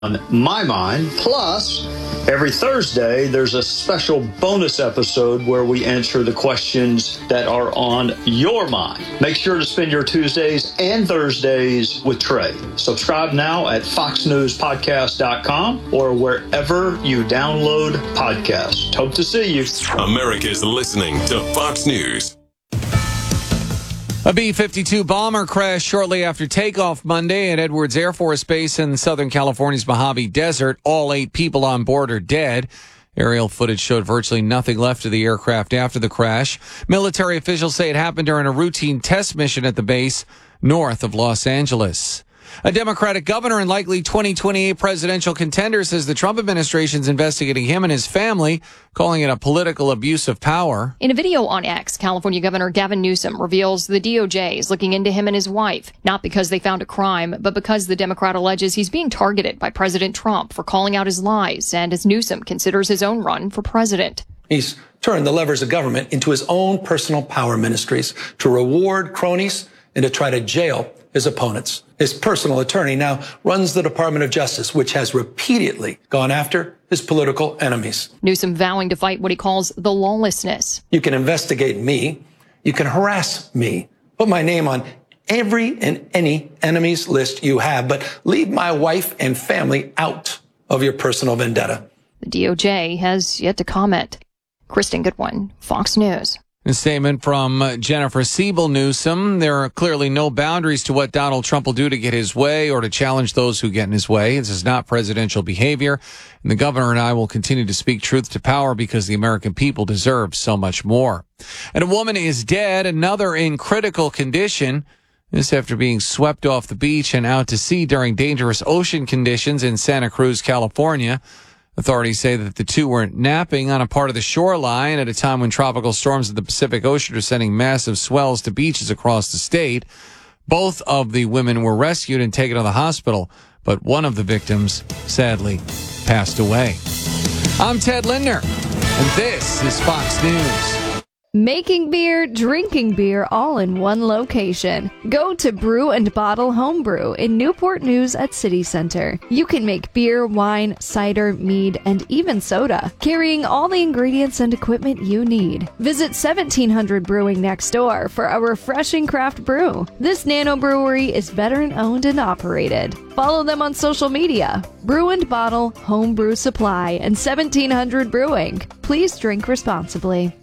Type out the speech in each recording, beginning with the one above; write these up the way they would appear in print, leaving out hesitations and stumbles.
On my mind. Plus, every Thursday, there's a special bonus episode where we answer the questions that are on your mind. Make sure to spend your Tuesdays and Thursdays with Trey. Subscribe now at foxnewspodcast.com or wherever you download podcasts. Hope to see you. America's listening to Fox News. A B-52 bomber crashed shortly after takeoff Monday at Edwards Air Force Base in Southern California's Mojave Desert. All 8 people on board are dead. Aerial footage showed virtually nothing left of the aircraft after the crash. Military officials say it happened during a routine test mission at the base north of Los Angeles. A Democratic governor and likely 2028 presidential contender says the Trump administration is investigating him and his family, calling it a political abuse of power. In a video on X, California Governor Gavin Newsom reveals the DOJ is looking into him and his wife, not because they found a crime, but because the Democrat alleges he's being targeted by President Trump for calling out his lies, and as Newsom considers his own run for president. He's turned the levers of government into his own personal power ministries to reward cronies and to try to jail his opponents. His personal attorney now runs the Department of Justice, which has repeatedly gone after his political enemies. Newsom vowing to fight what he calls the lawlessness. You can investigate me. You can harass me. Put my name on every and any enemy's list you have, but leave my wife and family out of your personal vendetta. The DOJ has yet to comment. Kristen Goodwin, Fox News. A statement from Jennifer Siebel Newsom. There are clearly no boundaries to what Donald Trump will do to get his way or to challenge those who get in his way. This is not presidential behavior. And the governor and I will continue to speak truth to power because the American people deserve so much more. And a woman is dead, another in critical condition. This after being swept off the beach and out to sea during dangerous ocean conditions in Santa Cruz, California. Authorities say that the two were napping on a part of the shoreline at a time when tropical storms in the Pacific Ocean are sending massive swells to beaches across the state. Both of the women were rescued and taken to the hospital, but one of the victims, sadly, passed away. I'm Ted Lindner, and this is Fox News. Making beer, drinking beer, all in one location. Go to Brew and Bottle Homebrew in Newport News at City Center. You can make beer, wine, cider, mead, and even soda, carrying all the ingredients and equipment you need. Visit 1700 Brewing next door for a refreshing craft brew. This nano brewery is veteran-owned and operated. Follow them on social media. Brew and Bottle Homebrew Supply and 1700 Brewing. Please drink responsibly.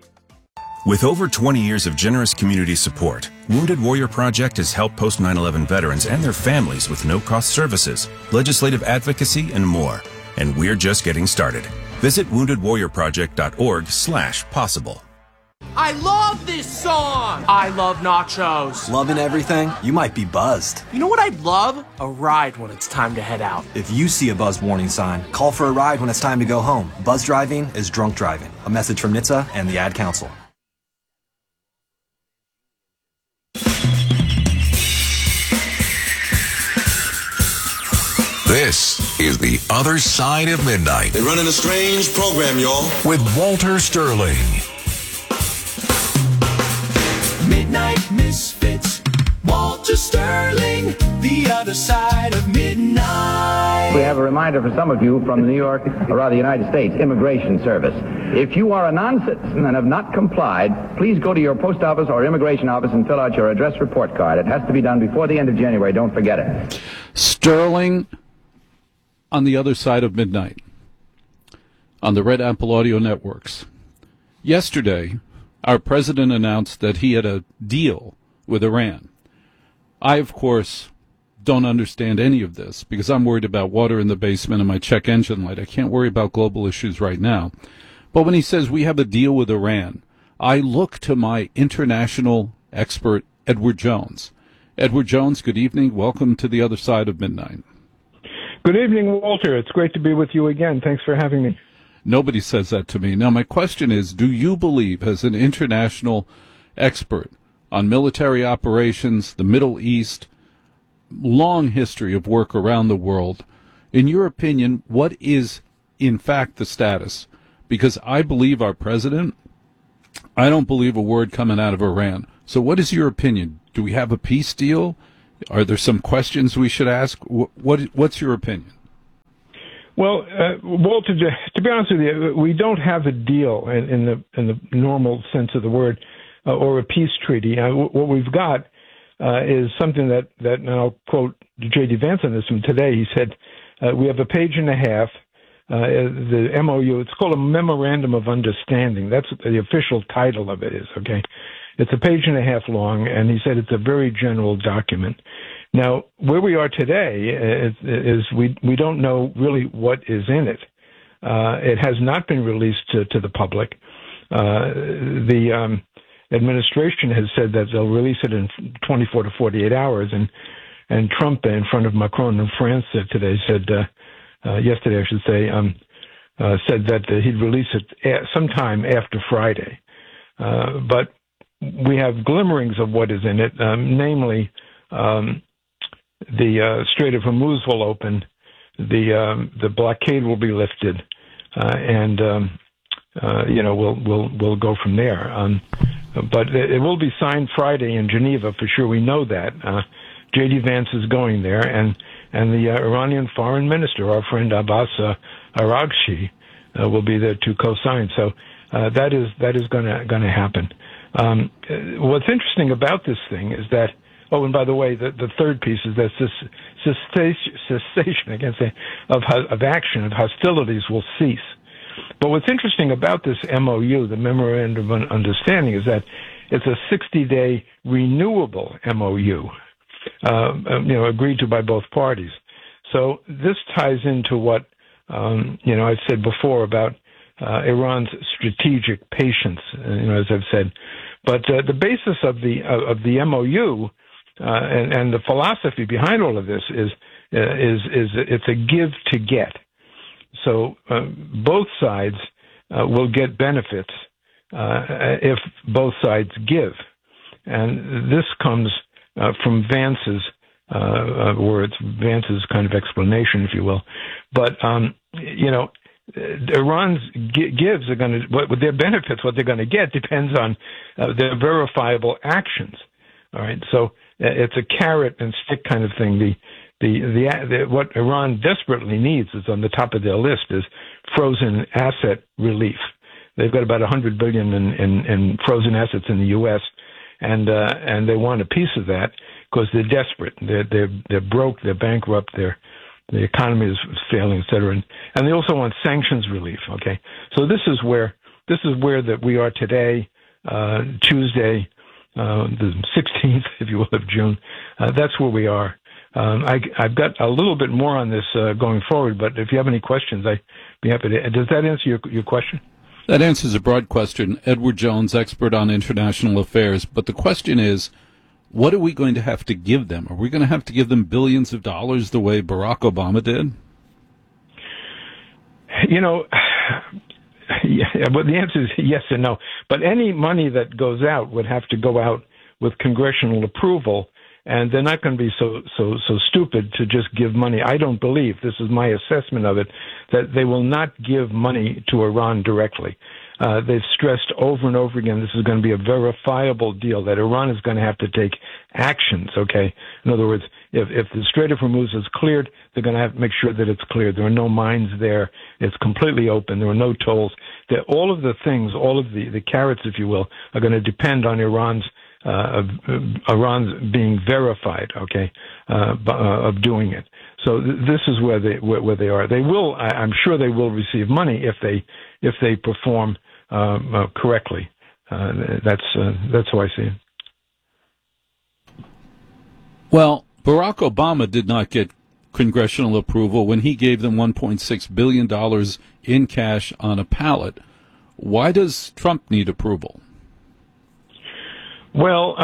With over 20 years of generous community support, Wounded Warrior Project has helped post 9/11 veterans and their families with no-cost services, legislative advocacy, and more. And we're just getting started. Visit woundedwarriorproject.org/possible. I love this song! I love nachos. Loving everything? You might be buzzed. You know what I'd love? A ride when it's time to head out. If you see a buzz warning sign, call for a ride when it's time to go home. Buzz driving is drunk driving. A message from NHTSA and the Ad Council. This is The Other Side of Midnight. They're running a strange program, y'all. With Walter Sterling. Midnight Misfits, Walter Sterling, The Other Side of Midnight. We have a reminder for some of you from the New York, or rather the United States Immigration Service. If you are a non-citizen and have not complied, please go to your post office or immigration office and fill out your address report card. It has to be done before the end of January. Don't forget it. Sterling on The Other Side of Midnight on the Red Apple Audio Networks. Yesterday, our president announced that he had a deal with Iran. I, of course, don't understand any of this because I'm worried about water in the basement and my check engine light. I can't worry about global issues right now. But when he says we have a deal with Iran, I look to my international expert, Edward Jones. Edward Jones, good evening. Welcome to The Other Side of Midnight. Good evening, Walter. It's great to be with you again. Thanks for having me. Nobody says that to me. Now, my question is, do you believe, as an international expert on military operations, the Middle East, long history of work around the world, in your opinion, what is, in fact, the status? Because I believe our president, I don't believe a word coming out of Iran. So what is your opinion? Do we have a peace deal? Are there some questions we should ask? What's your opinion? Well, Walter, to be honest with you, we don't have a deal in the normal sense of the word, or a peace treaty. What we've got is something that, and I'll quote J.D. Vance on this from today. He said, we have a page and a half, the MOU. It's called a Memorandum of Understanding. That's the official title of it is, okay? It's a page and a half long, and he said it's a very general document. Now, where we are today is we don't know really what is in it. It has not been released to the public. The administration has said that they'll release it in 24 to 48 hours, and Trump, in front of Macron in France today, yesterday I should say, said that he'd release it sometime after Friday. But we have glimmerings of what is in it, namely the Strait of Hormuz will open, the blockade will be lifted, and we'll go from there. But it will be signed Friday in Geneva for sure. We know that. J.D. Vance is going there, and the Iranian foreign minister, our friend Abbas Araghchi, will be there to co-sign. So that is going to happen. What's interesting about this thing is that, oh, and by the way, the third piece is that cessation, I can't say, of action, of hostilities will cease. But what's interesting about this MOU, the Memorandum of Understanding, is that it's a 60-day renewable MOU, agreed to by both parties. So this ties into what, I've said before about Iran's strategic patience, as I've said. But the basis of the MOU and the philosophy behind all of this is it's a give to get. So both sides will get benefits if both sides give, and this comes from Vance's words, Vance's kind of explanation, if you will. But Iran's gives are going to, what their benefits, what they're going to get depends on their verifiable actions. All right, so it's a carrot and stick kind of thing. What Iran desperately needs is on the top of their list is frozen asset relief. They've got about $100 billion in frozen assets in the U.S. and they want a piece of that because they're desperate. They're broke. They're bankrupt. The economy is failing, et cetera. And they also want sanctions relief. Okay, so this is where that we are today, Tuesday, the 16th, if you will, of June. That's where we are. I've got a little bit more on this going forward, but if you have any questions, I'd be happy to. Does that answer your question? That answers a broad question. Edward Jones, expert on international affairs. But the question is, what are we going to have to give them? Are we going to have to give them billions of dollars the way Barack Obama did? Well, the answer is yes and no. But any money that goes out would have to go out with congressional approval. And they're not going to be so stupid to just give money. I don't believe, this is my assessment of it, that they will not give money to Iran directly. They've stressed over and over again this is going to be a verifiable deal, that Iran is going to have to take actions, okay? In other words, if the Strait of Hormuz is cleared, they're going to have to make sure that it's cleared. There are no mines there. It's completely open. There are no tolls. All of the things, all of the carrots, if you will, are going to depend on Iran's being verified, okay, of doing it. So this is where they are. They will, I'm sure, they will receive money if they perform correctly. That's how I see it. Well, Barack Obama did not get congressional approval when he gave them $1.6 billion in cash on a pallet. Why does Trump need approval? Well,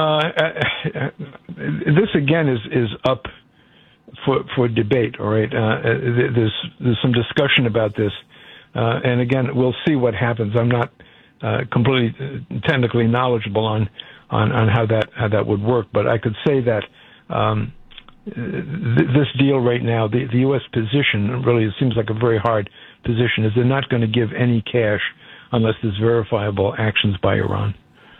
this again is up for debate. All right, there's some discussion about this, and again, we'll see what happens. I'm not completely technically knowledgeable on how that would work, but I could say that this deal right now, the U.S. position, really, it seems like a very hard position, is they're not going to give any cash unless there's verifiable actions by Iran.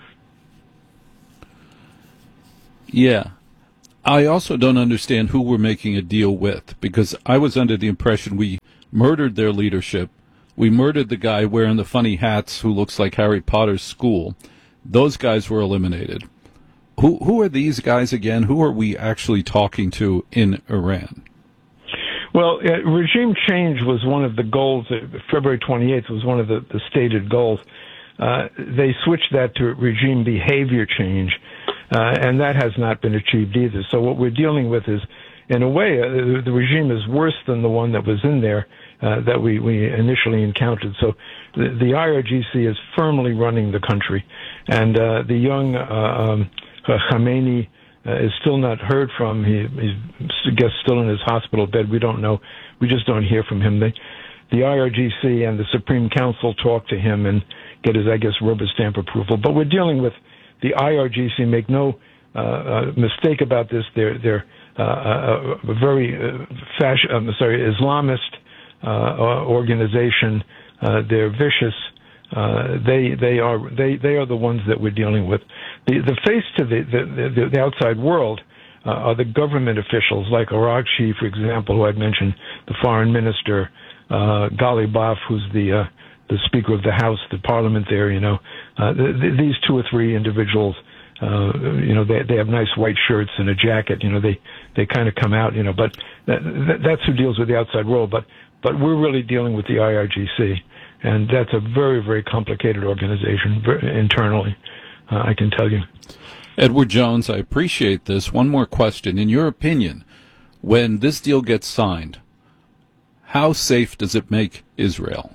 Yeah. I also don't understand who we're making a deal with, because I was under the impression we murdered their leadership. We murdered the guy wearing the funny hats who looks like Harry Potter's school. Those guys were eliminated. Who are these guys again? Who are we actually talking to in Iran? Well, regime change was one of the goals. February 28th was one of the stated goals. They switched that to regime behavior change, and that has not been achieved either. So what we're dealing with is, in a way, the regime is worse than the one that was in there that we initially encountered. So the IRGC is firmly running the country, and the young Khamenei is still not heard from. He's, I guess, still in his hospital bed. We don't know. We just don't hear from him. The IRGC and the Supreme Council talk to him and get his, I guess, rubber stamp approval. But we're dealing with the IRGC. Make no mistake about this. They're a very Islamist organization. They're vicious. They are the ones that we're dealing with. The face to the outside world are the government officials like Araghchi, for example, who I'd mentioned, the foreign minister, Ghalibaf, who's the Speaker of the House, the Parliament there. These two or three individuals. They have nice white shirts and a jacket. They kind of come out. But that's who deals with the outside world. But we're really dealing with the IRGC. And that's a very, very complicated organization internally, I can tell you. Edward Jones, I appreciate this. One more question. In your opinion, when this deal gets signed, how safe does it make Israel?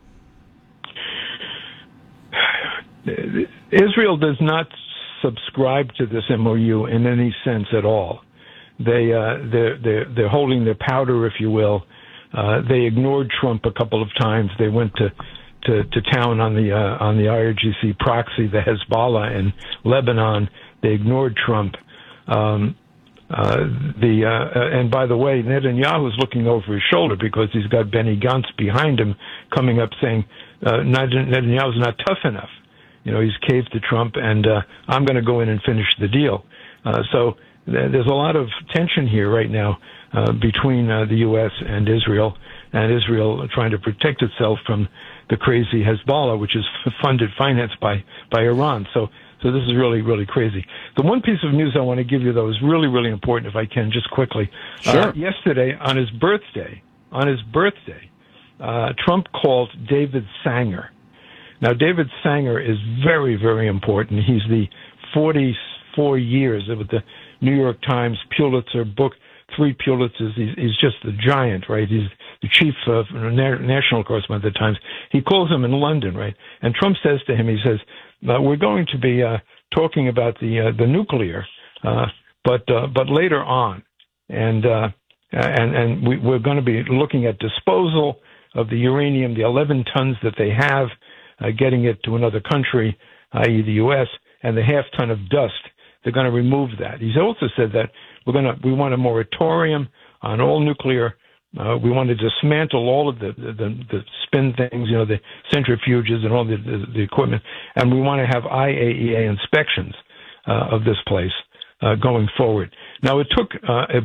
Israel does not subscribe to this MOU in any sense at all. They're holding their powder, if you will. They ignored Trump a couple of times. They went to town on the IRGC proxy, the Hezbollah in Lebanon. They ignored Trump. And by the way, Netanyahu's looking over his shoulder because he's got Benny Gantz behind him coming up saying, Netanyahu's not tough enough. He's caved to Trump, and I'm going to go in and finish the deal. So there's a lot of tension here right now between the U.S. and Israel trying to protect itself from the crazy Hezbollah, which is financed by Iran. So this is really, really crazy. The one piece of news I want to give you, though, is really, really important, if I can, just quickly. Sure. Yesterday, on his birthday, Trump called David Sanger. Now, David Sanger is very, very important. He's the 44 years with the New York Times Pulitzer book, 3 Pulitzers. He's just the giant, right? He's the chief of national correspondent at the Times. He calls him in London, right? And Trump says to him, he says, we're going to be talking about the nuclear, but later on, and we're going to be looking at disposal of the uranium, the 11 tons that they have, getting it to another country, i.e. the U.S., and the half ton of dust. They're going to remove that. He's also said that we want a moratorium on all nuclear. We want to dismantle all of the spin things, the centrifuges and all the equipment, and we want to have IAEA inspections of this place going forward. Now, it took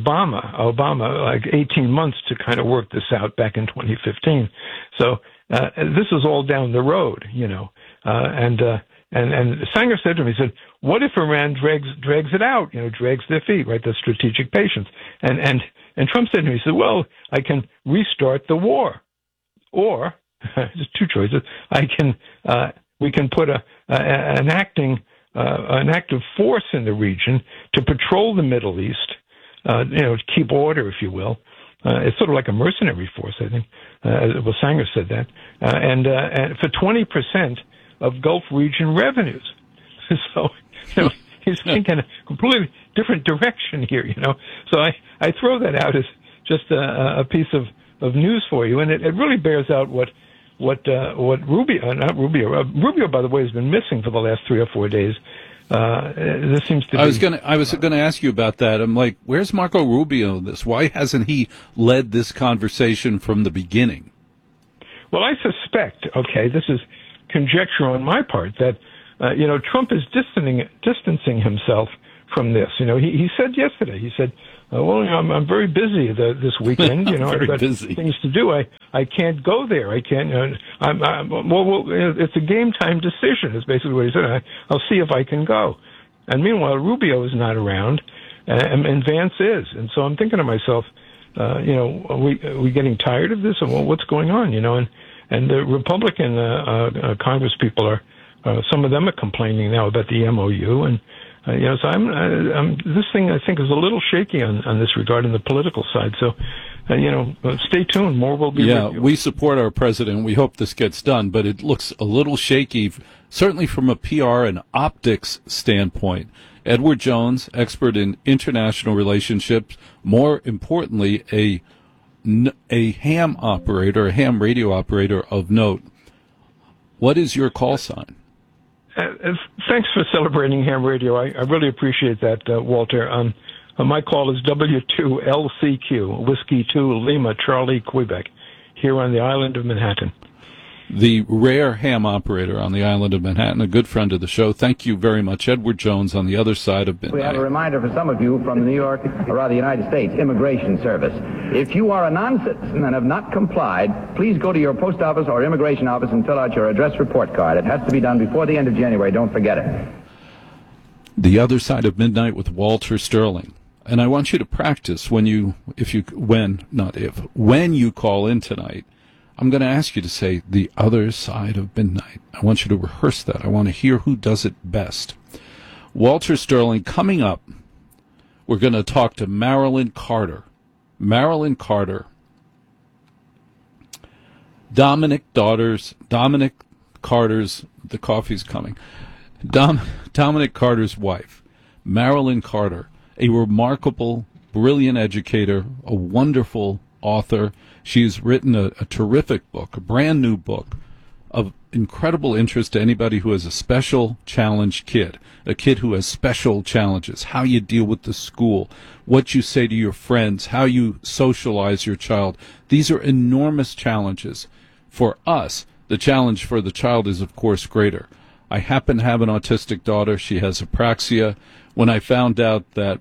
Obama like 18 months to kind of work this out back in 2015. So this is all down the road, and Sanger said to me, he said, what if Iran drags it out, drags their feet, right? That's strategic patience. And Trump said to me, he said, well, I can restart the war. Or, there's 2 choices, we can put an active force in the region to patrol the Middle East, to keep order, if you will. It's sort of like a mercenary force, I think. Sanger said that. And for 20% of Gulf region revenues. So, he's thinking a completely different direction here, So I throw that out as just a piece of news for you, and it really bears out what Rubio, by the way, has been missing for the last 3 or 4 days. This seems to be. I was going to ask you about that. I'm like, where's Marco Rubio in this? Why hasn't he led this conversation from the beginning? Well, I suspect, this is conjecture on my part, that Trump is distancing himself from this. He said yesterday, well, you know, I'm very busy this weekend. You know, I've got things to do. I can't go there. I can't. Well, it's a game time decision. Is basically what he said. I'll see if I can go. And meanwhile, Rubio is not around, and Vance is. And so I'm thinking to myself, you know, are we getting tired of this? And well, what's going on? You know, and the Republican Congress people are. Some of them are complaining now about the MOU, and you know, so I'm this thing I think is a little shaky on this regard in the political side. So, you know, stay tuned. More will be. Yeah, we support our president. We hope this gets done, but it looks a little shaky, certainly from a PR and optics standpoint. Edward Jones, expert in international relationships, more importantly, a ham operator, a ham radio operator of note. What is your call sign? Thanks for celebrating ham radio. I really appreciate that, Walter. My call is W2LCQ, Whiskey 2 Lima Charlie Quebec, here on the island of Manhattan. The rare ham operator on the island of Manhattan, a good friend of the show. Thank you very much, Edward Jones, on the other side of midnight. We have a reminder for some of you from the New York, or rather the United States, Immigration Service. If you are a non-citizen and have not complied, please go to your post office or immigration office and fill out your address report card. It has to be done before the end of January. Don't forget it. The Other Side of Midnight with Walter Sterling. And I want you to practice when you call in tonight. I'm going to ask you to say the other side of midnight. I want you to rehearse that. I want to hear who does it best. Walter Sterling, coming up, we're going to talk to Marilyn Carter. Marilyn Carter, Dominic Carter's, the coffee's coming, Dominic Carter's wife, Marilyn Carter, a remarkable, brilliant educator, a wonderful author. She's written a terrific book, a brand new book of incredible interest to anybody who has a special challenged kid, a kid who has special challenges, how you deal with the school, what you say to your friends, how you socialize your child. These are enormous challenges. For us, the challenge for the child is, of course, greater. I happen to have an autistic daughter. She has apraxia. When I found out that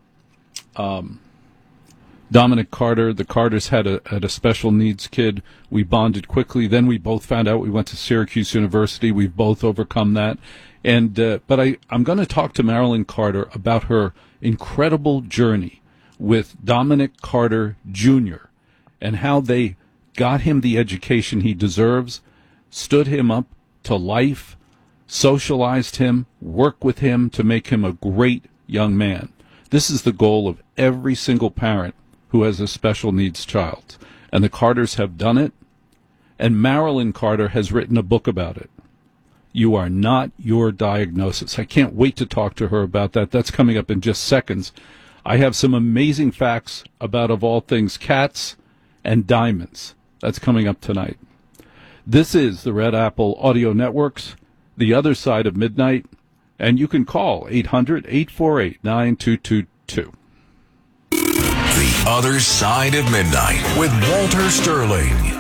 Dominic Carter, the Carters had a special needs kid, we bonded quickly. Then we both found out we went to Syracuse University. We've both overcome that. And but I'm going to talk to Marilyn Carter about her incredible journey with Dominic Carter Jr. and how they got him the education he deserves, stood him up to life, socialized him, worked with him to make him a great young man. This is the goal of every single parent who has a special needs child. And the Carters have done it, and Marilyn Carter has written a book about it. You Are Not Your Diagnosis. I can't wait to talk to her about that. That's coming up in just seconds. I have some amazing facts about, of all things, cats and diamonds. That's coming up tonight. This is the Red Apple Audio Network's The Other Side of Midnight, and you can call 800-848-9222. The Other Side of Midnight with Walter Sterling.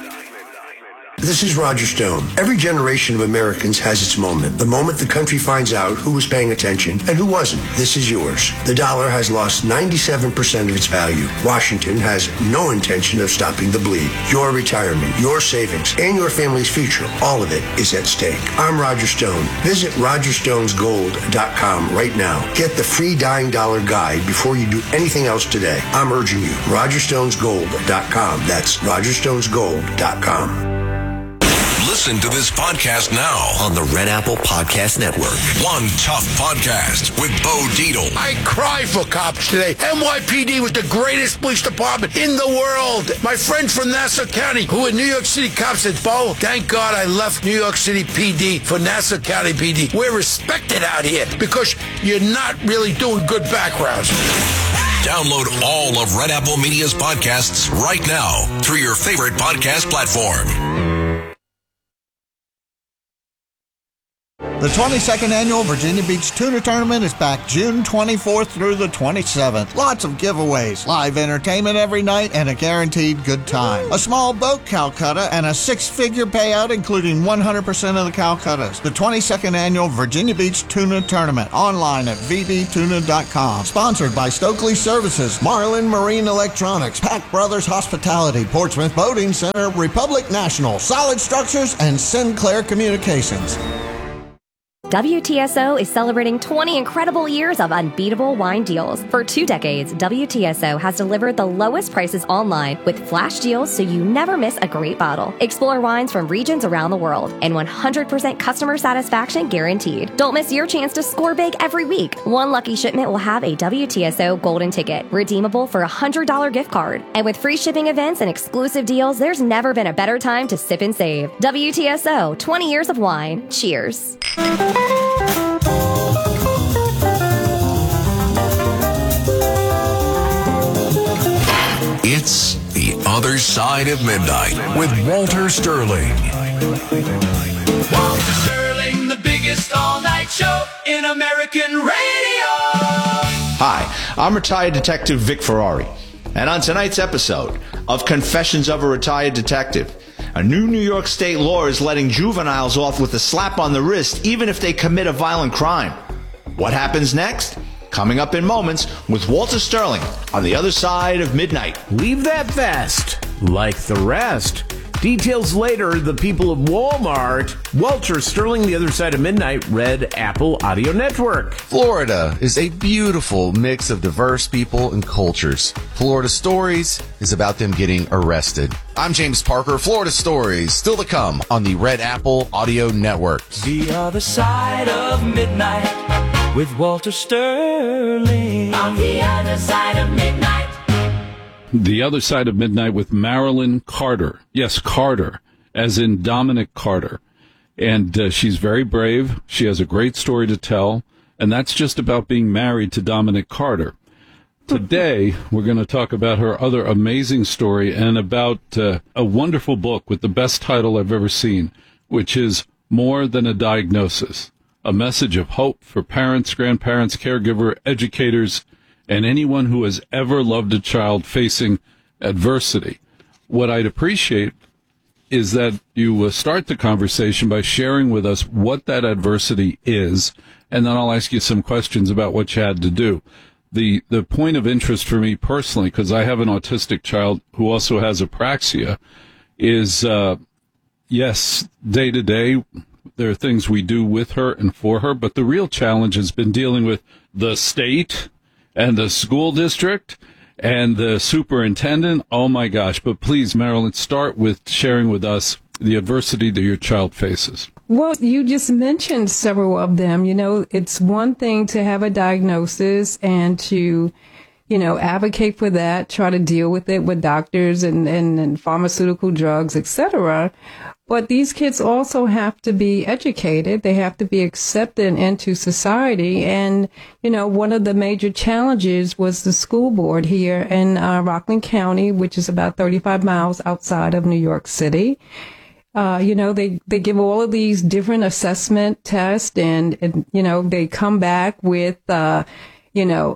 This is Roger Stone. Every generation of Americans has its moment. The moment the country finds out who was paying attention and who wasn't. This is yours. The dollar has lost 97% of its value. Washington has no intention of stopping the bleed. Your retirement, your savings, and your family's future, all of it is at stake. I'm Roger Stone. Visit RogerStonesGold.com right now. Get the free Dying Dollar Guide before you do anything else today. I'm urging you. RogerStonesGold.com. That's RogerStonesGold.com. Listen to this podcast now on the Red Apple Podcast Network. One Tough Podcast with Bo Dietl. I cry for cops today. NYPD was the greatest police department in the world. My friend from Nassau County, who in New York City cops, said, Bo, thank God I left New York City PD for Nassau County PD. We're respected out here because you're not really doing good backgrounds. Download all of Red Apple Media's podcasts right now through your favorite podcast platform. The 22nd Annual Virginia Beach Tuna Tournament is back June 24th through the 27th. Lots of giveaways, live entertainment every night, and a guaranteed good time. A small boat Calcutta and a 6-figure payout, including 100% of the Calcuttas. The 22nd Annual Virginia Beach Tuna Tournament, online at vbtuna.com. Sponsored by Stokely Services, Marlin Marine Electronics, Pack Brothers Hospitality, Portsmouth Boating Center, Republic National, Solid Structures, and Sinclair Communications. WTSO is celebrating 20 incredible years of unbeatable wine deals. For 2 decades, WTSO has delivered the lowest prices online with flash deals so you never miss a great bottle. Explore wines from regions around the world and 100% customer satisfaction guaranteed. Don't miss your chance to score big every week. One lucky shipment will have a WTSO golden ticket, redeemable for a $100 gift card. And with free shipping events and exclusive deals, there's never been a better time to sip and save. WTSO, 20 years of wine. Cheers. It's The Other Side of Midnight with Walter Sterling. Walter Sterling, the biggest all-night show in American radio. Hi, I'm retired detective Vic Ferrari. And on tonight's episode of Confessions of a Retired Detective, a new New York state law is letting juveniles off with a slap on the wrist even if they commit a violent crime. What happens next? Coming up in moments with Walter Sterling on The Other Side of Midnight. Leave that vest like the rest. Details later, the people of Walmart. Walter Sterling, The Other Side of Midnight, Red Apple Audio Network. Florida is a beautiful mix of diverse people and cultures. Florida Stories is about them getting arrested. I'm James Parker. Florida Stories, still to come on the Red Apple Audio Network. The Other Side of Midnight with Walter Sterling. On the Other Side of Midnight. The Other Side of Midnight with Marilyn Carter. Yes, Carter, as in Dominic Carter. And she's very brave. She has a great story to tell. And that's just about being married to Dominic Carter. Today, we're going to talk about her other amazing story and about a wonderful book with the best title I've ever seen, which is More Than a Diagnosis, a message of hope for parents, grandparents, caregiver, educators, and anyone who has ever loved a child facing adversity. What I'd appreciate is that you start the conversation by sharing with us what that adversity is, and then I'll ask you some questions about what you had to do. The point of interest for me personally, because I have an autistic child who also has apraxia, is, yes, day to day, there are things we do with her and for her, but the real challenge has been dealing with the state and the school district and the superintendent. Oh my gosh. But please, Marilyn, start with sharing with us the adversity that your child faces. Well, you just mentioned several of them. You know, it's one thing to have a diagnosis and to, you know, advocate for that, try to deal with it with doctors and pharmaceutical drugs, etc. But these kids also have to be educated. They have to be accepted into society. And, you know, one of the major challenges was the school board here in Rockland County, which is about 35 miles outside of New York City. You know, they give all of these different assessment tests and you know, they come back with, you know,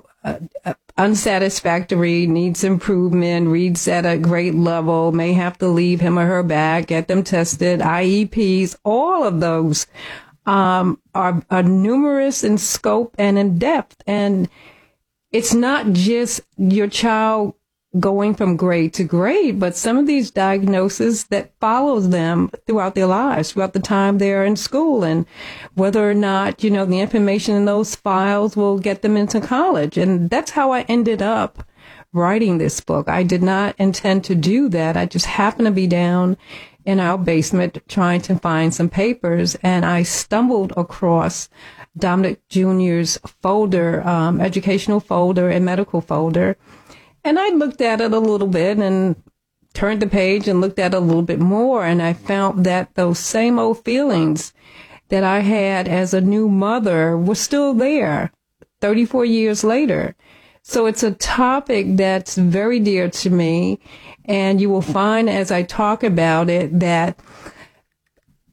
unsatisfactory, needs improvement, reads at a grade level, may have to leave him or her back, get them tested, IEPs, all of those are numerous in scope and in depth. And it's not just your child going from grade to grade, but some of these diagnoses that follows them throughout their lives, throughout the time they're in school, and whether or not, you know, the information in those files will get them into college. And that's how I ended up writing this book. I did not intend to do that. I just happened to be down in our basement trying to find some papers, and I stumbled across Dominic Jr.'s folder, educational folder and medical folder. And I looked at it a little bit and turned the page and looked at it a little bit more. And I found that those same old feelings that I had as a new mother were still there 34 years later. So it's a topic that's very dear to me. And you will find as I talk about it that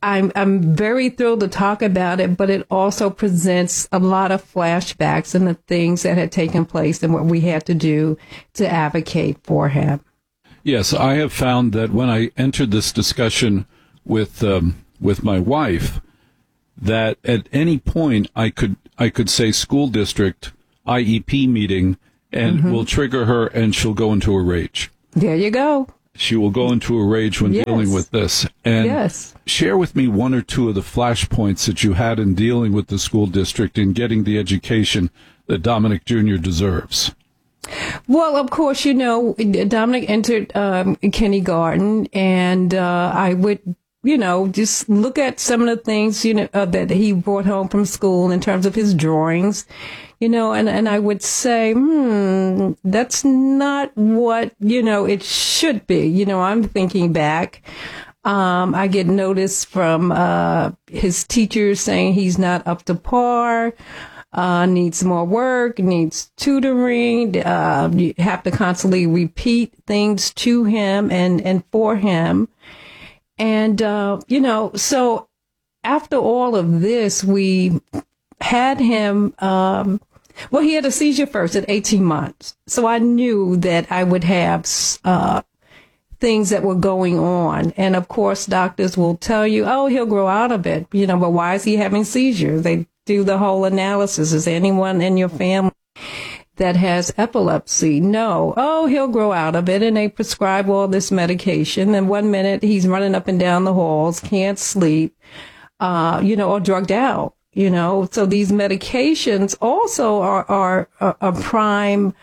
I'm very thrilled to talk about it, but it also presents a lot of flashbacks and the things that had taken place and what we had to do to advocate for him. Yes, I have found that when I entered this discussion with my wife, that at any point I could say school district IEP meeting, and will trigger her, and she'll go into a rage. There you go. She will go into a rage when dealing with this. And share with me one or two of the flashpoints that you had in dealing with the school district and getting the education that Dominic Jr. deserves. Well, of course, Dominic entered kindergarten, and I would, just look at some of the things, that he brought home from school in terms of his drawings, and I would say, that's not what, it should be. I'm thinking back. I get notice from his teachers saying he's not up to par, needs more work, needs tutoring. You have to constantly repeat things to him and for him. And, so after all of this, we had him, he had a seizure first at 18 months. So I knew that I would have, things that were going on. And of course, doctors will tell you, oh, he'll grow out of it, but why is he having seizures? They do the whole analysis. Is anyone in your family that has epilepsy? No. Oh, he'll grow out of it. And they prescribe all this medication. And 1 minute he's running up and down the halls, can't sleep, or drugged out, So these medications also are a prime,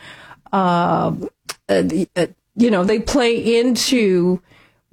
they play into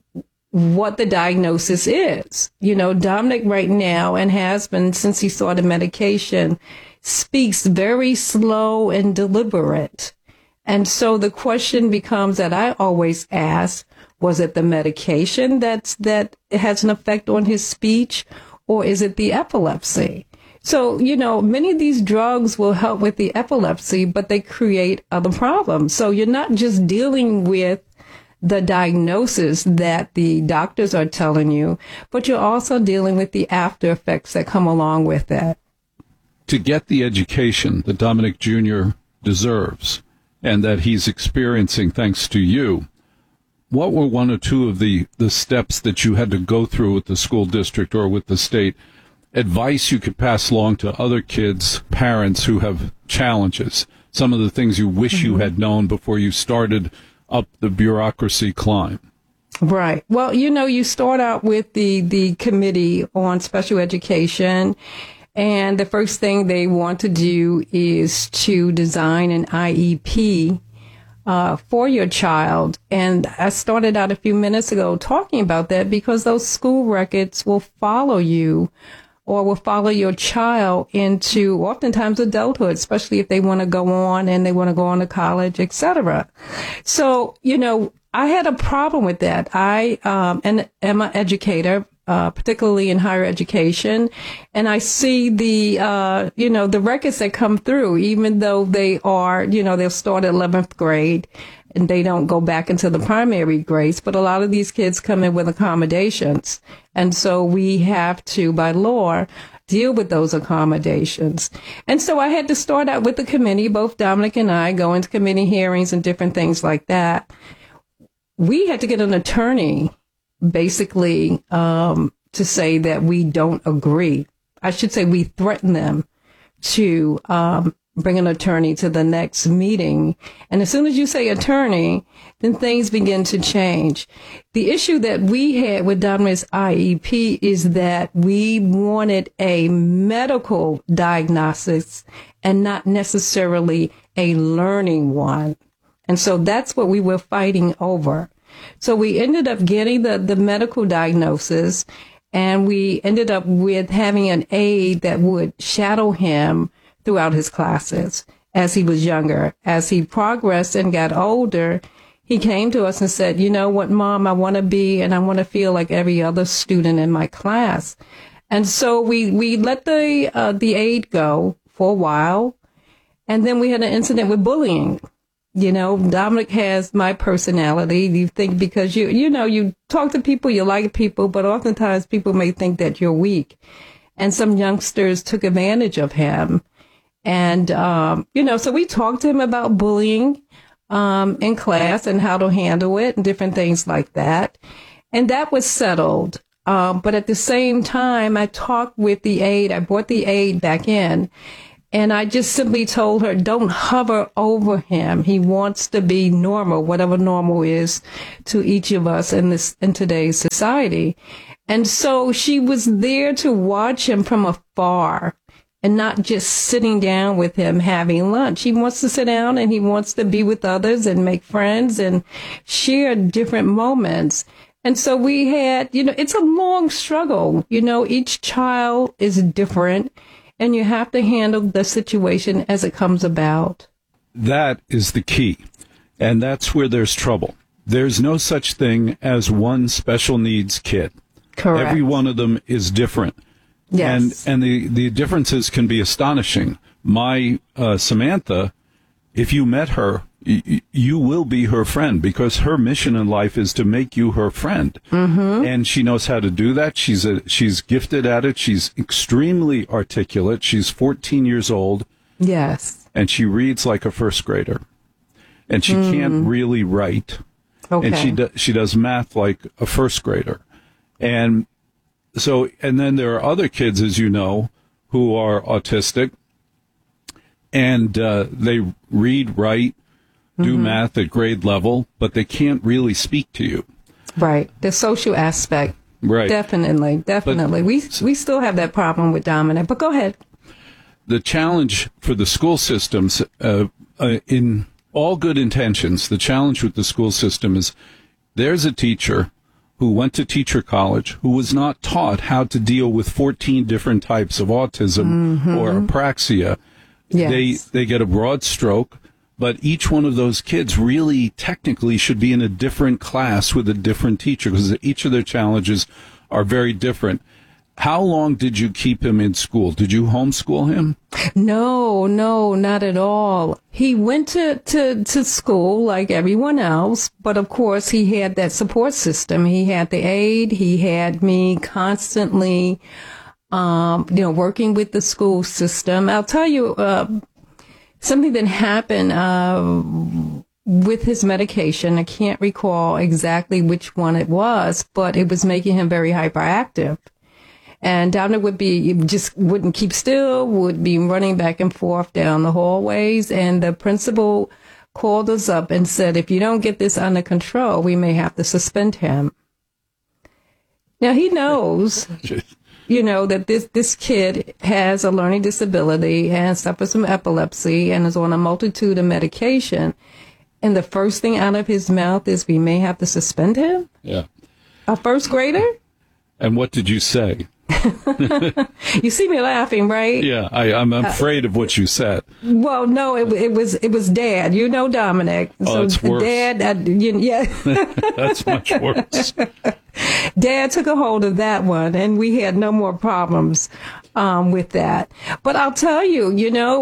what the diagnosis is. Dominic right now, and has been since he started medication, speaks very slow and deliberate. And so the question becomes that I always ask, was it the medication that has an effect on his speech, or is it the epilepsy? So, many of these drugs will help with the epilepsy, but they create other problems. So you're not just dealing with the diagnosis that the doctors are telling you, but you're also dealing with the after effects that come along with that. To get the education that Dominic Jr. deserves and that he's experiencing thanks to you, what were one or two of the steps that you had to go through with the school district or with the state? Advice you could pass along to other kids, parents who have challenges, some of the things you wish you had known before you started up the bureaucracy climb. Right. Well, you start out with the Committee on Special Education, and the first thing they want to do is to design an IEP for your child. And I started out a few minutes ago talking about that because those school records will follow you or will follow your child into oftentimes adulthood, especially if they want to go on and they want to go on to college, etc. So, I had a problem with that. I am an educator, particularly in higher education, and I see the records that come through, even though they are, they'll start at 11th grade and they don't go back into the primary grades, but a lot of these kids come in with accommodations. And so we have to, by law, deal with those accommodations. And so I had to start out with the committee, both Dominic and I go into committee hearings and different things like that. We had to get an attorney, basically, to say that we don't agree. I should say we threaten them to bring an attorney to the next meeting. And as soon as you say attorney, then things begin to change. The issue that we had with Dominic's IEP is that we wanted a medical diagnosis and not necessarily a learning one. And so that's what we were fighting over. So we ended up getting the medical diagnosis, and we ended up with having an aide that would shadow him throughout his classes as he was younger. As he progressed and got older, he came to us and said, you know what, Mom, I want to be and I want to feel like every other student in my class. And so we let the aide go for a while. And then we had an incident with bullying. You know, Dominic has my personality. You think because you talk to people, you like people, but oftentimes people may think that you're weak. And some youngsters took advantage of him. And, so we talked to him about bullying in class and how to handle it and different things like that. And that was settled. But at the same time, I talked with the aide. I brought the aide back in. And I just simply told her, don't hover over him. He wants to be normal, whatever normal is to each of us in today's society. And so she was there to watch him from afar and not just sitting down with him having lunch. He wants to sit down and he wants to be with others and make friends and share different moments. And so we had, it's a long struggle. Each child is different. And you have to handle the situation as it comes about. That is the key. And that's where there's trouble. There's no such thing as one special needs kid. Correct. Every one of them is different. Yes. And the differences can be astonishing. My Samantha, if you met her, you will be her friend because her mission in life is to make you her friend. Mm-hmm. And she knows how to do that. She's gifted at it. She's extremely articulate. She's 14 years old. Yes. And she reads like a first grader. And she can't really write. Okay. And she does math like a first grader. And then there are other kids, as you know, who are autistic. And they read, write, do math at grade level, but they can't really speak to you. Right. The social aspect. Right. Definitely. But, we still have that problem with Dominic, but go ahead. The challenge for the school systems, in all good intentions, the challenge with the school system is there's a teacher who went to teacher college who was not taught how to deal with 14 different types of autism or apraxia. Yes. They get a broad stroke, but each one of those kids really technically should be in a different class with a different teacher because each of their challenges are very different. How long did you keep him in school? Did you homeschool him? No, not at all. He went to school like everyone else, but of course he had that support system. He had the aide. He had me constantly, working with the school system. I'll tell you, something that happened, with his medication. I can't recall exactly which one it was, but it was making him very hyperactive. And Dominic wouldn't keep still, would be running back and forth down the hallways. And the principal called us up and said, if you don't get this under control, we may have to suspend him. Now he knows, that this kid has a learning disability and suffers from epilepsy and is on a multitude of medication. And the first thing out of his mouth is we may have to suspend him? Yeah. A first grader? And what did you say? You see me laughing, right? Yeah, I'm afraid of what you said. Well, no, it was Dad. Dominic. Oh, it's worse. Dad, yeah. That's much worse. Dad took a hold of that one, and we had no more problems with that. But I'll tell you,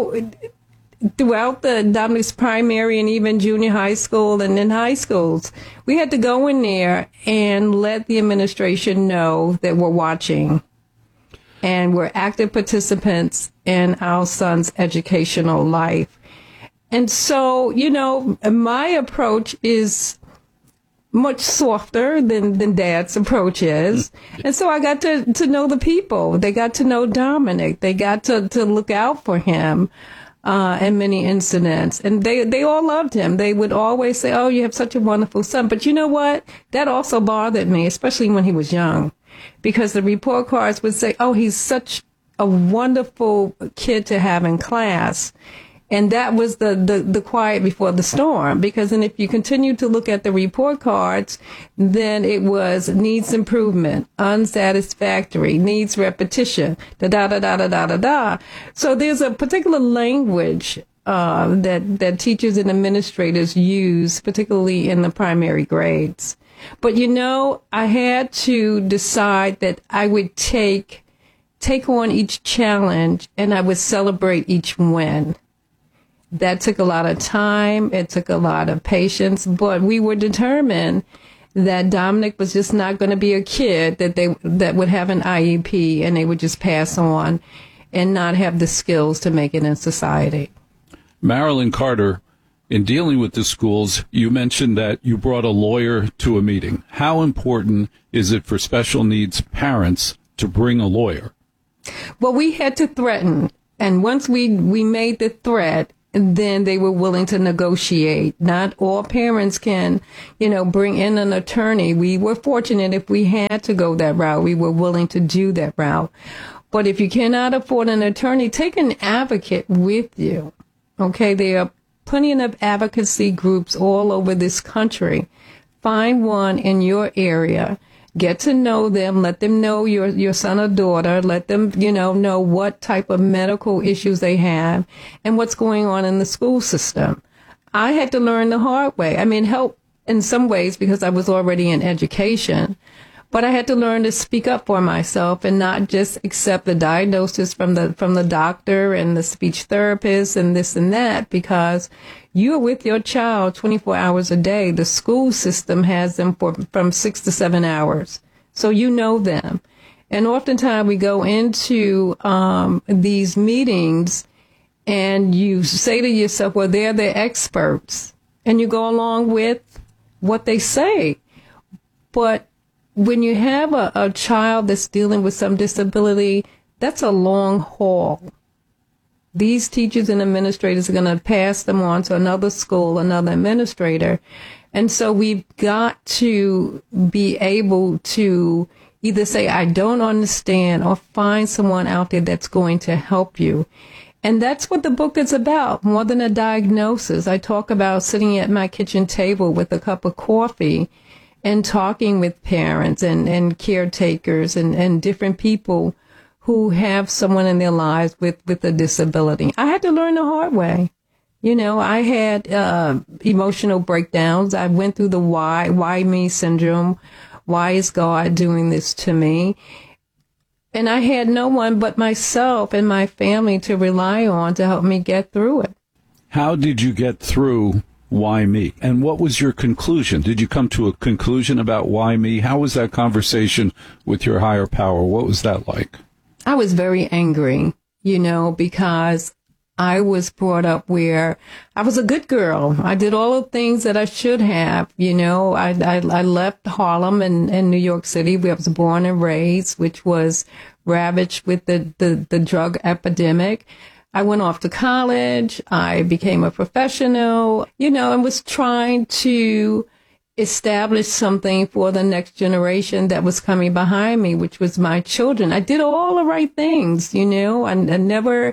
throughout Dominic's primary and even junior high school and in high schools, we had to go in there and let the administration know that we're watching and we're active participants in our son's educational life. And so, my approach is much softer than Dad's approach is. And so I got to know the people. They got to know Dominic. They got to look out for him. And many incidents. And they all loved him. They would always say, oh, you have such a wonderful son. But you know what? That also bothered me, especially when he was young, because the report cards would say, oh, he's such a wonderful kid to have in class. And that was the quiet before the storm, because then if you continue to look at the report cards, then it was needs improvement, unsatisfactory, needs repetition, da-da-da-da-da-da-da. So there's a particular language that teachers and administrators use, particularly in the primary grades. But, I had to decide that I would take on each challenge and I would celebrate each win. That took a lot of time. It took a lot of patience, but we were determined that Dominic was just not going to be a kid that would have an IEP and they would just pass on and not have the skills to make it in society. Marilyn Carter, in dealing with the schools, you mentioned that you brought a lawyer to a meeting. How important is it for special needs parents to bring a lawyer? Well, we had to threaten. And once we made the threat, then they were willing to negotiate. Not all parents can, bring in an attorney. We were fortunate if we had to go that route. We were willing to do that route. But if you cannot afford an attorney, take an advocate with you. Okay, there are plenty of advocacy groups all over this country. Find one in your area. Get to know them. Let them know your son or daughter. Let them, know what type of medical issues they have and what's going on in the school system. I had to learn the hard way. I mean, help in some ways because I was already in education, but I had to learn to speak up for myself and not just accept the diagnosis from the doctor and the speech therapist and this and that, because you're with your child 24 hours a day. The school system has them from 6 to 7 hours. So you know them. And oftentimes we go into these meetings and you say to yourself, well, they're the experts. And you go along with what they say. But when you have a child that's dealing with some disability, that's a long haul. These teachers and administrators are going to pass them on to another school, another administrator. And so we've got to be able to either say, I don't understand, or find someone out there that's going to help you. And that's what the book is about, more than a diagnosis. I talk about sitting at my kitchen table with a cup of coffee and talking with parents and caretakers and different people who have someone in their lives with a disability. I had to learn the hard way. I had emotional breakdowns. I went through the why me syndrome. Why is God doing this to me? And I had no one but myself and my family to rely on to help me get through it. How did you get through why me? And what was your conclusion? Did you come to a conclusion about why me? How was that conversation with your higher power? What was that like? I was very angry, because I was brought up where I was a good girl. I did all the things that I should have. I left Harlem and New York City, where I was born and raised, which was ravaged with the drug epidemic. I went off to college. I became a professional, and was trying to establish something for the next generation that was coming behind me, which was my children. I did all the right things, I never,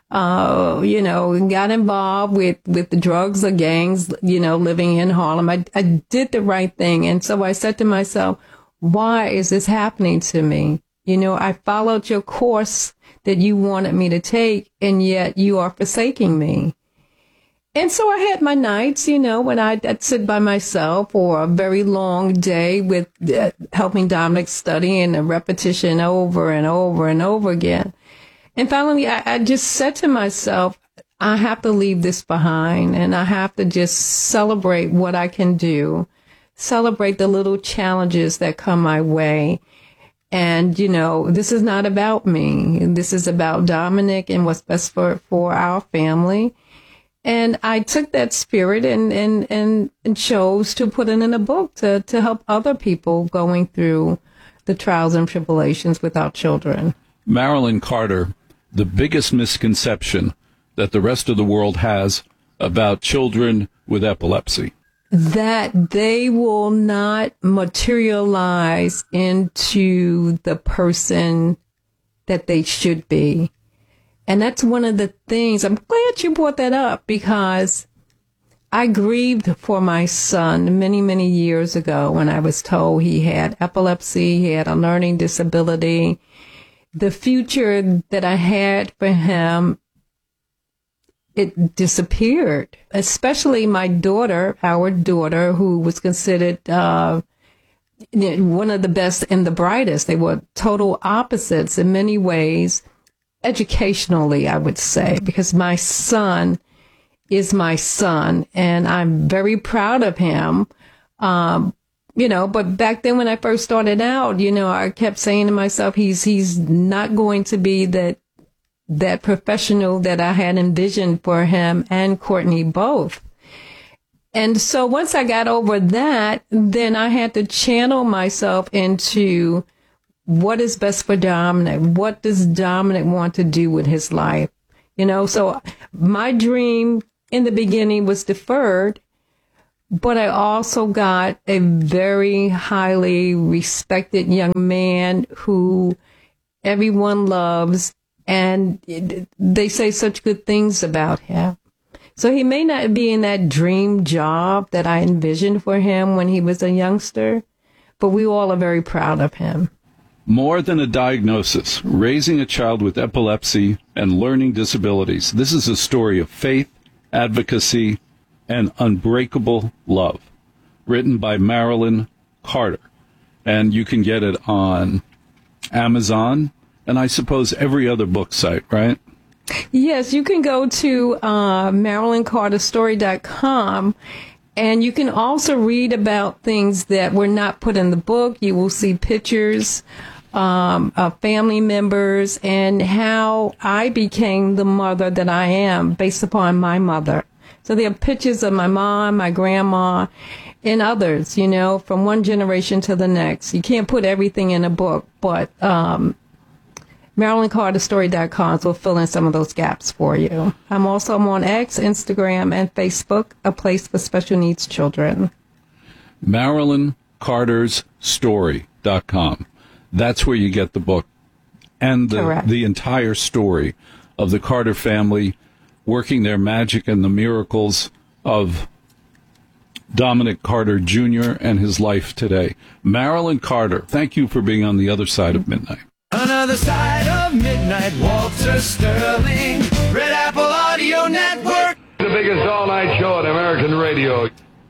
got involved with the drugs or gangs, living in Harlem. I did the right thing. And so I said to myself, why is this happening to me? I followed your course that you wanted me to take, and yet you are forsaking me. And so I had my nights, when I'd sit by myself for a very long day with helping Dominic study and a repetition over and over and over again. And finally, I just said to myself, I have to leave this behind, and I have to just celebrate what I can do, celebrate the little challenges that come my way. And, this is not about me. This is about Dominic and what's best for our family. And I took that spirit and chose to put it in a book to help other people going through the trials and tribulations with our children. Marilyn Carter, the biggest misconception that the rest of the world has about children with epilepsy. That they will not materialize into the person that they should be. And that's one of the things, I'm glad you brought that up, because I grieved for my son many, many years ago when I was told he had epilepsy, he had a learning disability. The future that I had for him, it disappeared, especially my daughter, our daughter, who was considered one of the best and the brightest. They were total opposites in many ways. Educationally, I would say, because my son is my son, and I'm very proud of him. But back then when I first started out, I kept saying to myself, he's not going to be that professional that I had envisioned for him and Courtney both. And so once I got over that, then I had to channel myself into what is best for Dominic. What does Dominic want to do with his life? So my dream in the beginning was deferred, but I also got a very highly respected young man who everyone loves, and they say such good things about him. So he may not be in that dream job that I envisioned for him when he was a youngster, but we all are very proud of him. More than a diagnosis, raising a child with epilepsy and learning disabilities. This is a story of faith, advocacy, and unbreakable love, written by Marilyn Carter. And you can get it on Amazon and I suppose every other book site, right? Yes, you can go to MarilynCarterStory.com, and you can also read about things that were not put in the book. You will see pictures of family members and how I became the mother that I am based upon my mother. So there are pictures of my mom, my grandma, and others, from one generation to the next. You can't put everything in a book, but MarilynCarterStory.com will fill in some of those gaps for you. I'm on X, Instagram, and Facebook, a place for special needs children. MarilynCarterStory.com. That's where you get the book and the entire story of the Carter family working their magic and the miracles of Dominic Carter Jr. and his life today. Marilyn Carter, thank you for being on the other side of midnight. Another side of midnight, Walter Sterling, Red Apple Audio Network. The biggest all-night show on American radio.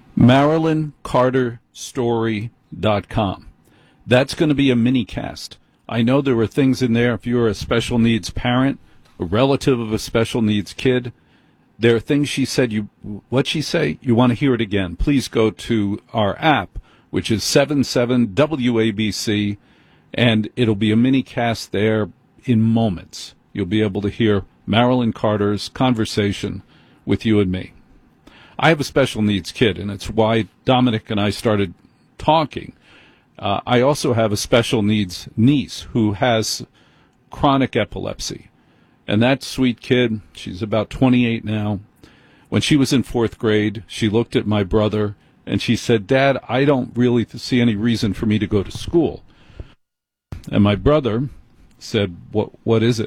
MarilynCarterStory.com. That's going to be a mini-cast. I know there were things in there, if you're a special needs parent, a relative of a special needs kid, there are things she said, what'd she say? You want to hear it again. Please go to our app, which is 77WABC, and it'll be a mini-cast there in moments. You'll be able to hear Marilyn Carter's conversation with you and me. I have a special needs kid, and it's why Dominic and I started talking. I also have a special needs niece who has chronic epilepsy. And that sweet kid, she's about 28 now. When she was in 4th grade, she looked at my brother and she said, "Dad, I don't really see any reason for me to go to school." And my brother said, What is it?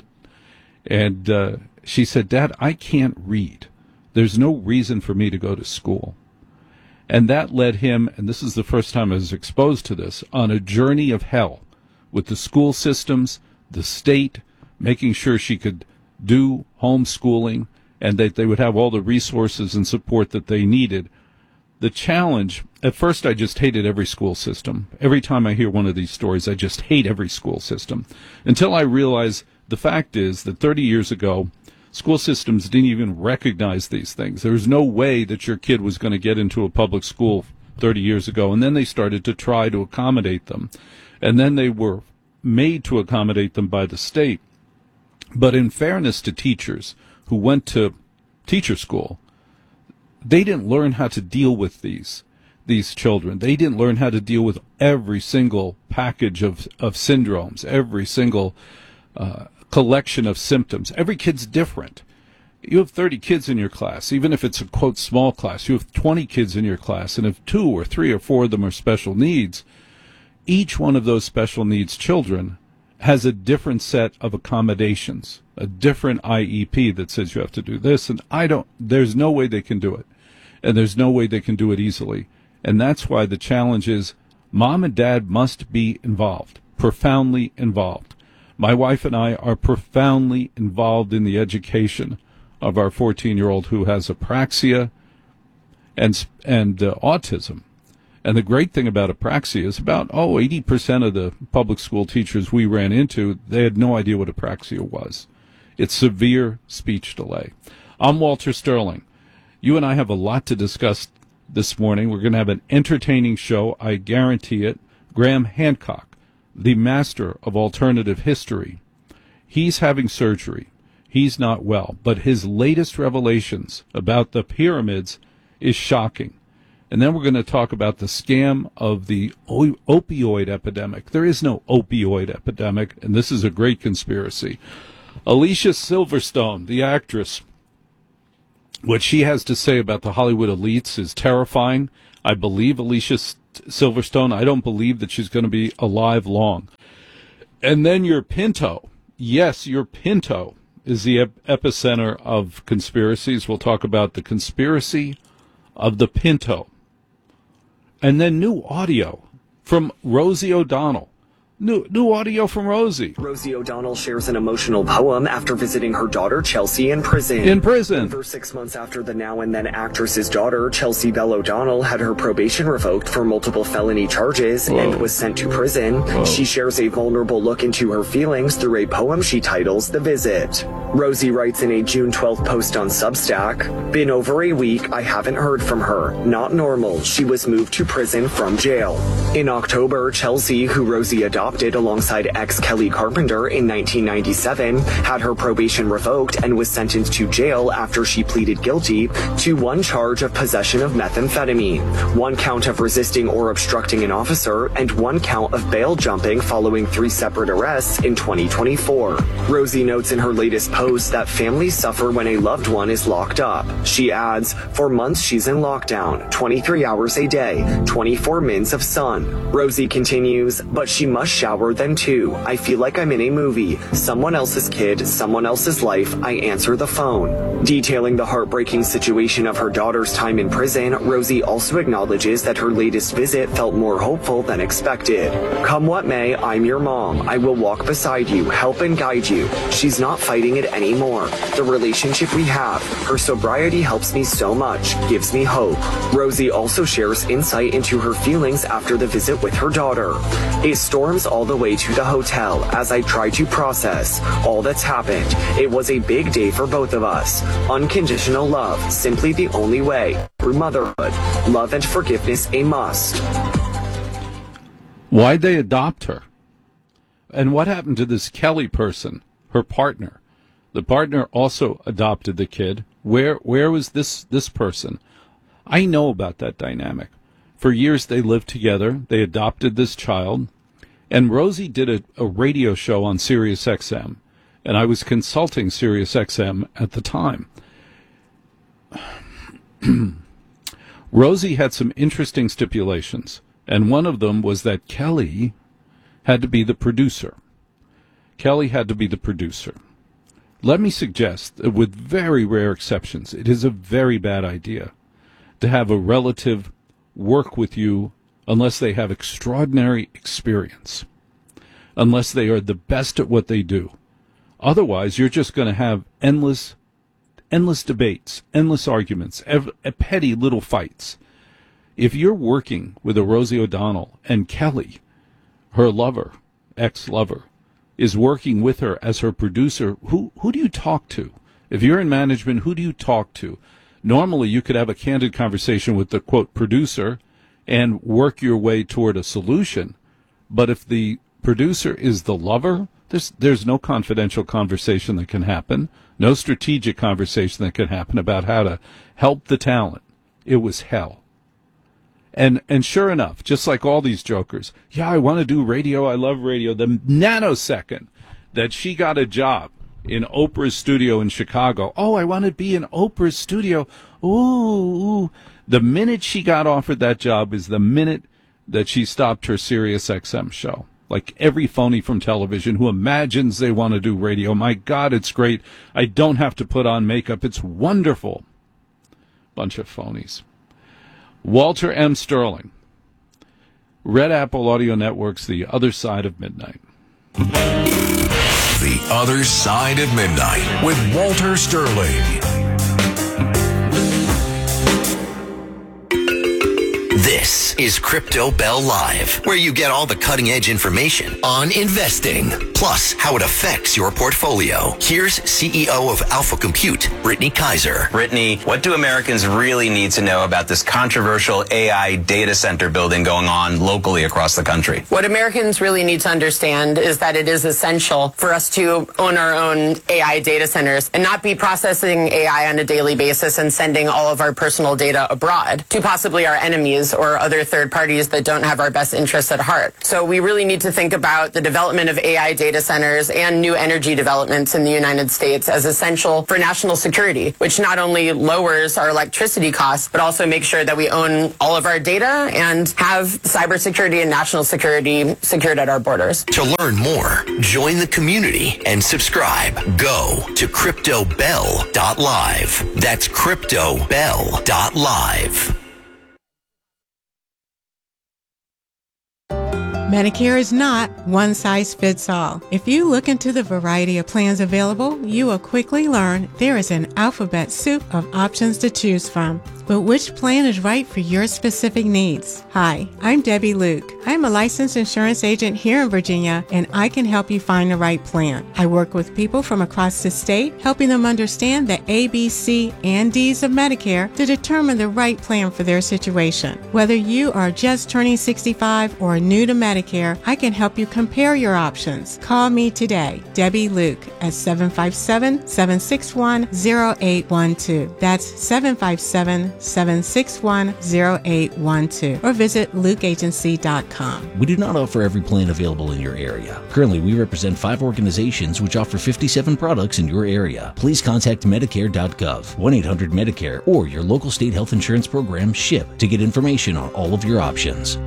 And she said, "Dad, I can't read. There's no reason for me to go to school." And that led him, and this is the first time I was exposed to this, on a journey of hell with the school systems, the state, making sure she could do homeschooling and that they would have all the resources and support that they needed. The challenge, at first I just hated every school system. Every time I hear one of these stories, I just hate every school system. Until I realized the fact is that 30 years ago, school systems didn't even recognize these things. There was no way that your kid was going to get into a public school 30 years ago. And then they started to try to accommodate them. And then they were made to accommodate them by the state. But in fairness to teachers who went to teacher school, they didn't learn how to deal with these children. They didn't learn how to deal with every single package of syndromes, every single collection of symptoms. Every kid's different. You have 30 kids in your class, even if it's a, quote, small class. You have 20 kids in your class, and if 2 or 3 or 4 of them are special needs, each one of those special needs children has a different set of accommodations, a different IEP that says you have to do this, and there's no way they can do it, and there's no way they can do it easily. And that's why the challenge is mom and dad must be involved, profoundly involved. My wife and I are profoundly involved in the education of our 14-year-old who has apraxia and autism. And the great thing about apraxia is about 80% of the public school teachers we ran into, they had no idea what apraxia was. It's severe speech delay. I'm Walter Sterling. You and I have a lot to discuss this morning. We're going to have an entertaining show, I guarantee it. Graham Hancock, the master of alternative history, he's having surgery. He's not well, but his latest revelations about the pyramids is shocking. And then we're going to talk about the scam of the opioid epidemic. There is no opioid epidemic, and this is a great conspiracy. Alicia Silverstone, the actress, what she has to say about the Hollywood elites is terrifying. I believe Alicia Silverstone. I don't believe that she's going to be alive long. And then your Pinto. Yes, your Pinto is the epicenter of conspiracies. We'll talk about the conspiracy of the Pinto. And then new audio from Rosie O'Donnell. New audio from Rosie. Rosie O'Donnell shares an emotional poem after visiting her daughter Chelsea in prison. In prison. Over 6 months after the now and then actress's daughter, Chelsea Bell O'Donnell, had her probation revoked for multiple felony charges and was sent to prison, she shares a vulnerable look into her feelings through a poem she titles The Visit. Rosie writes in a June 12th post on Substack, "Been over a week, I haven't heard from her. Not normal. She was moved to prison from jail." In October, Chelsea, who Rosie adopted alongside ex Kelly Carpenter in 1997, had her probation revoked and was sentenced to jail after she pleaded guilty to one charge of possession of methamphetamine, one count of resisting or obstructing an officer, and one count of bail jumping following 3 separate arrests in 2024. Rosie notes in her latest post that families suffer when a loved one is locked up. She adds, "For months she's in lockdown, 23 hours a day, 24 mins of sun." Rosie continues, "But she must shower then too. I feel like I'm in a movie. Someone else's kid, someone else's life. I answer the phone." Detailing the heartbreaking situation of her daughter's time in prison, Rosie also acknowledges that her latest visit felt more hopeful than expected. "Come what may, I'm your mom. I will walk beside you, help and guide you. She's not fighting it anymore. The relationship we have, her sobriety helps me so much, gives me hope." Rosie also shares insight into her feelings after the visit with her daughter. "It storms all the way to the hotel as I try to process all that's happened. It was a big day for both of us. Unconditional love, simply the only way. Through motherhood, love and forgiveness a must." Why'd they adopt her? And what happened to this Kelly person, her partner? The partner also adopted the kid. Where was this person? I know about that dynamic. For years they lived together. They adopted this child. And Rosie did a radio show on Sirius XM, and I was consulting Sirius XM at the time. Rosie had some interesting stipulations, and one of them was that Kelly had to be the producer. Kelly had to be the producer. Let me suggest that with very rare exceptions, it is a very bad idea to have a relative work with you unless they have extraordinary experience, unless they are the best at what they do. Otherwise, you're just going to have endless debates, endless arguments, petty little fights. If you're working with a Rosie O'Donnell and Kelly, her lover, ex-lover, is working with her as her producer, who do you talk to? If you're in management, who do you talk to? Normally, you could have a candid conversation with the, quote, producer and work your way toward a solution. But if the producer is the lover, there's no confidential conversation that can happen, no strategic conversation that can happen about how to help the talent. It was hell. And sure enough, just like all these jokers, yeah, I want to do radio, I love radio. The nanosecond that she got a job in Oprah's studio in Chicago, oh, I want to be in Oprah's studio. Ooh. The minute she got offered that job is the minute that she stopped her Sirius XM show. Like every phony from television who imagines they want to do radio. My God, it's great. I don't have to put on makeup. It's wonderful. Bunch of phonies. Walter M. Sterling. Red Apple Audio Network's The Other Side of Midnight. The Other Side of Midnight with Walter Sterling. This is Crypto Bell Live, where you get all the cutting-edge information on investing, plus how it affects your portfolio. Here's CEO of Alpha Compute, Brittany Kaiser. Brittany, what do Americans really need to know about this controversial AI data center building going on locally across the country? What Americans really need to understand is that it is essential for us to own our own AI data centers and not be processing AI on a daily basis and sending all of our personal data abroad to possibly our enemies or other third parties that don't have our best interests at heart. So we really need to think about the development of AI data centers and new energy developments in the United States as essential for national security, which not only lowers our electricity costs, but also makes sure that we own all of our data and have cybersecurity and national security secured at our borders. To learn more, join the community and subscribe. Go to CryptoBell.live. That's CryptoBell.live. Medicare is not one size fits all. If you look into the variety of plans available, you will quickly learn there is an alphabet soup of options to choose from. But which plan is right for your specific needs? Hi, I'm Debbie Luke. I'm a licensed insurance agent here in Virginia, and I can help you find the right plan. I work with people from across the state, helping them understand the A, B, C, and D's of Medicare to determine the right plan for their situation. Whether you are just turning 65 or new to Medicare, I can help you compare your options. Call me today, Debbie Luke, at 757-761-0812. That's 757-761-0812, or visit lukeagency.com. We do not offer every plan available in your area. Currently, we represent 5 organizations which offer 57 products in your area. Please contact Medicare.gov, 1-800-MEDICARE, or your local state health insurance program, SHIP, to get information on all of your options.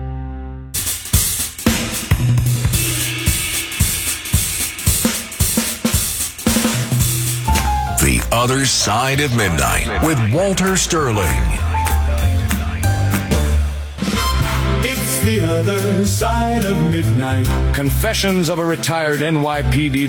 The Other Side of Midnight with Walter Sterling. It's the other side of midnight. Confessions of a retired NYPD